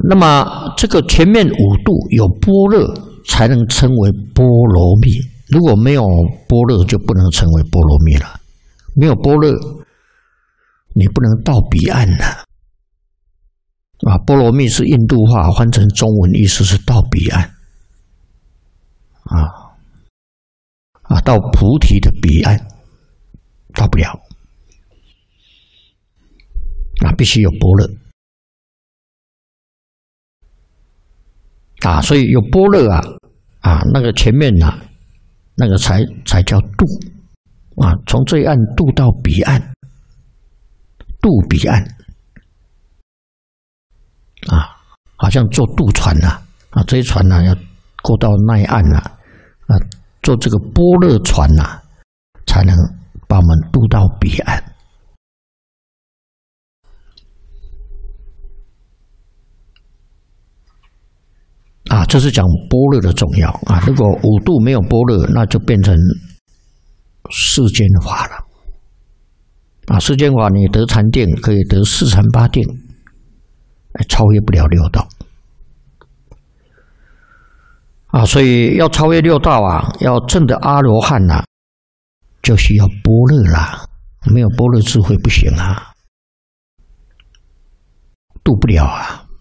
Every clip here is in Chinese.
那么这个前面五度有般若，才能称为波罗蜜。如果没有般若，就不能称为波罗蜜了。没有般若，你不能到彼岸了。波罗蜜是印度话，翻成中文意思是到彼岸。到菩提的彼岸，到不了。必须有般若。所以有般若那个前面那个才叫渡从这一岸渡到彼岸，渡彼岸好像坐渡船这一船要过到那一岸坐这个般若船才能把我们渡到彼岸。这是讲般若的重要如果五度没有般若，那就变成世间法了。世间法你得禅定可以得四禅八定，超越不了六道。所以要超越六道要证得阿罗汉就需要般若啦。没有般若智慧不行度不了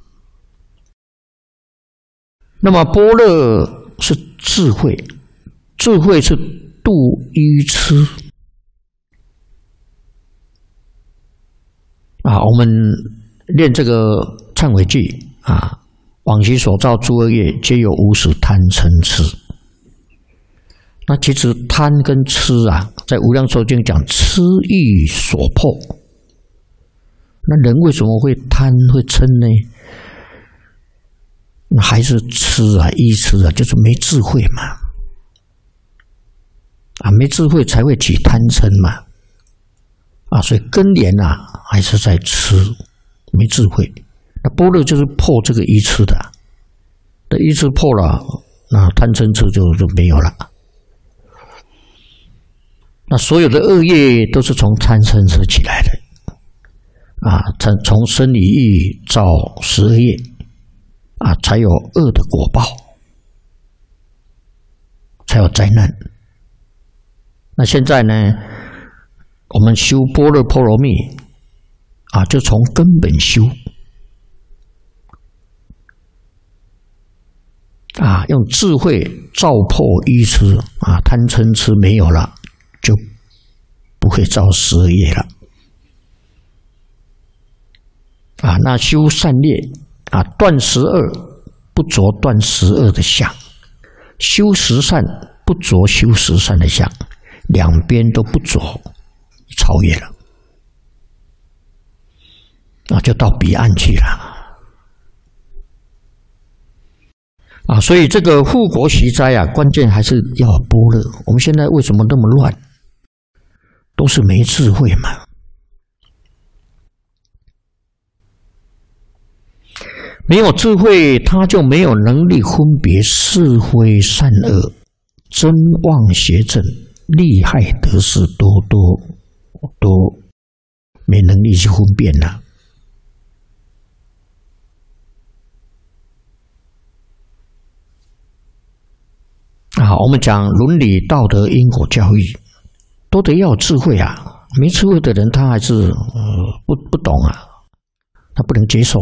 那么般若是智慧，智慧是度愚痴我们练这个忏悔偈往昔所造诸恶业，皆有无始贪嗔痴。那其实贪跟痴在无量寿经讲痴欲所迫。那人为什么会贪会嗔呢？那还是痴愚痴就是没智慧嘛。没智慧才会起贪嗔嘛。所以根源还是在痴，没智慧。那般若就是破这个愚痴的，这愚痴破了，那贪嗔痴就没有了。那所有的恶业都是从贪嗔痴起来的从生理欲造12业才有恶的果报，才有灾难。那现在呢，我们修般若波罗蜜就从根本修用智慧照破愚痴贪嗔痴没有了，就不会造12业了那修善业断12不着断12的相，修十善不着修十善的相，两边都不着，超越了就到彼岸去了所以这个护国息灾关键还是要有般若。我们现在为什么那么乱？都是没智慧嘛。没有智慧，他就没有能力分别是非善恶、真妄邪正、利害得失，都没能力去分辨了我们讲伦理道德因果教育都得要有智慧没智慧的人他还是不懂他不能接受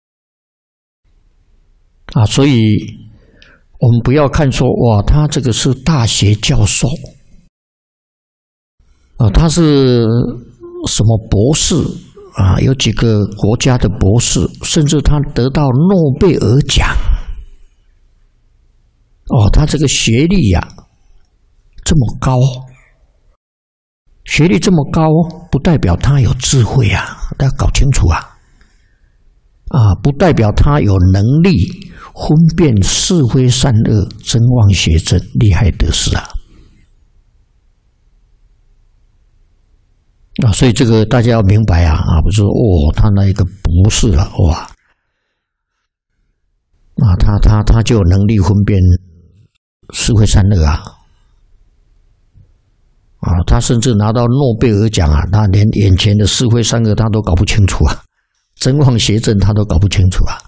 所以我们不要看说哇他这个是大学教授他是什么博士有几个国家的博士，甚至他得到诺贝尔奖他这个学历这么高，学历这么高不代表他有智慧大家搞清楚不代表他有能力分辨是非善恶、真妄邪正、利害得失所以这个大家要明白不是他那一个博士了他就有能力分辨是非善恶他甚至拿到诺贝尔奖他连眼前的是非善恶他都搞不清楚真妄邪正他都搞不清楚